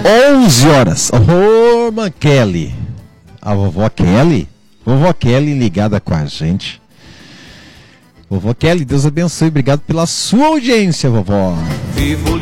11 horas. Ô, irmã Kelly. A vovó Kelly. Vovó Kelly ligada com a gente. Vovó Kelly, Deus abençoe. Obrigado pela sua audiência, vovó.